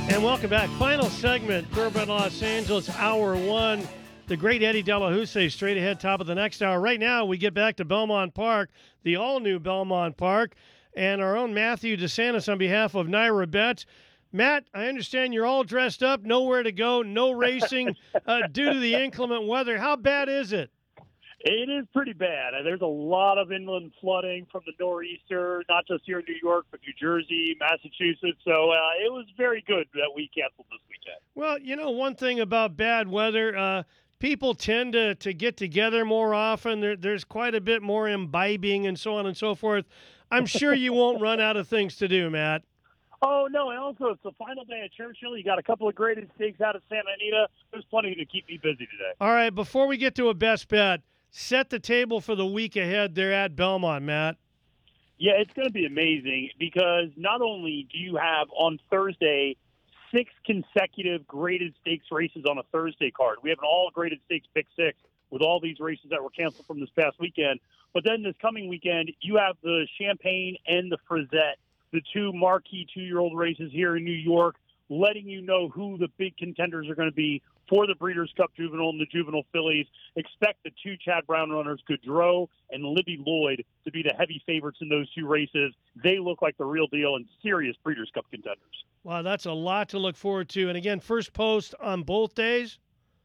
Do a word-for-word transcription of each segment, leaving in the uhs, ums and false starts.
And welcome back. Final segment, Bourbon Los Angeles, hour one. The great Eddie Delahousse straight ahead, top of the next hour. Right now, we get back to Belmont Park, the all-new Belmont Park, and our own Matthew DeSantis on behalf of Naira Bets. Matt, I understand you're all dressed up, nowhere to go, no racing uh, due to the inclement weather. How bad is it? It is pretty bad. There's a lot of inland flooding from the nor'easter, not just here in New York, but New Jersey, Massachusetts. So uh, it was very good that we canceled this weekend. Well, you know, one thing about bad weather, uh, people tend to, to get together more often. There, there's quite a bit more imbibing and so on and so forth. I'm sure you won't run out of things to do, Matt. Oh, no, and also it's the final day at Churchill. You got a couple of graded steaks out of Santa Anita. There's plenty to keep me busy today. All right, before we get to a best bet, set the table for the week ahead there at Belmont, Matt. Yeah, it's going to be amazing because not only do you have on Thursday six consecutive graded stakes races on a Thursday card. We have an all-graded stakes pick six with all these races that were canceled from this past weekend. But then this coming weekend, you have the Champagne and the Frisette, the two marquee two-year-old races here in New York, letting you know who the big contenders are going to be for the Breeders' Cup Juvenile and the Juvenile Fillies. Expect the two Chad Brown runners, Gaudreau and Libby Lloyd, to be the heavy favorites in those two races. They look like the real deal and serious Breeders' Cup contenders. Wow, that's a lot to look forward to. And again, first post on both days?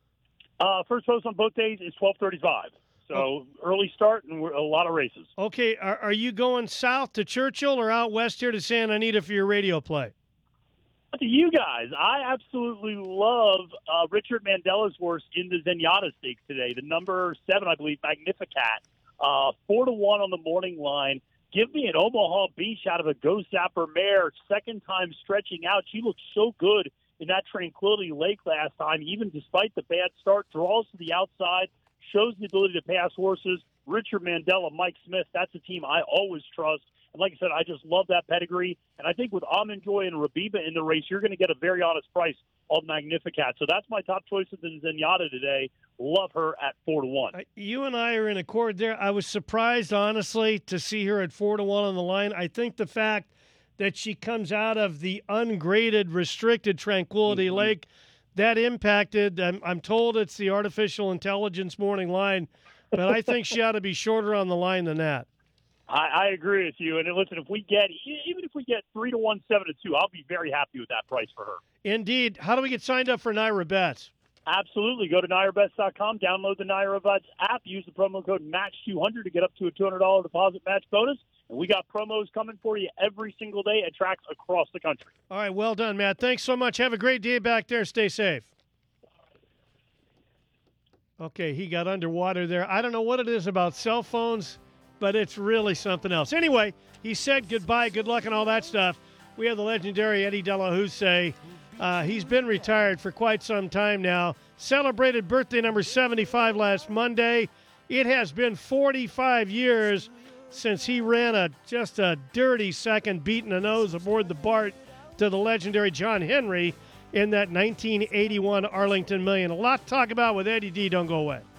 Uh, first post on both days is twelve thirty-five. So oh. early start and we're, a lot of races. Okay, are, are you going south to Churchill or out west here to Santa Anita for your radio play? To you guys, I absolutely love uh, Richard Mandela's horse in the Zenyatta Stakes today. The number seven, I believe, Magnificat, uh, four to one on the morning line. Give me an Omaha Beach out of a Go Sapper mare. Second time stretching out. She looked so good in that Tranquility Lake last time, even despite the bad start. Draws to the outside, shows the ability to pass horses. Richard Mandela, Mike Smith, that's a team I always trust. And like I said, I just love that pedigree. And I think with Almond Joy and Rabiba in the race, you're going to get a very honest price on Magnificat. So that's my top choice of the Zenyatta today. Love her at four to one. Uh, you and I are in accord there. I was surprised, honestly, to see her at four to one on the line. I think the fact that she comes out of the ungraded, restricted Tranquility mm-hmm. Lake, that impacted. I'm, I'm told it's the artificial intelligence morning line, but I think she ought to be shorter on the line than that. I, I agree with you. And listen, if we get, even if we get three to one, seven to two, I'll be very happy with that price for her. Indeed. How do we get signed up for Naira Bets? Absolutely. Go to Naira Bets dot com, download the Naira Bets app, use the promo code match two hundred to get up to a two hundred dollars deposit match bonus. And we got promos coming for you every single day at tracks across the country. All right. Well done, Matt. Thanks so much. Have a great day back there. Stay safe. Okay, he got underwater there. I don't know what it is about cell phones, but it's really something else. Anyway, he said goodbye, good luck, and all that stuff. We have the legendary Eddie Delahousse. Uh, he's been retired for quite some time now. Celebrated birthday number seventy-five last Monday. It has been forty-five years since he ran a just a dirty second, beating the nose aboard the BART to the legendary John Henry in that nineteen eighty-one Arlington Million. A lot to talk about with Eddie D. Don't go away.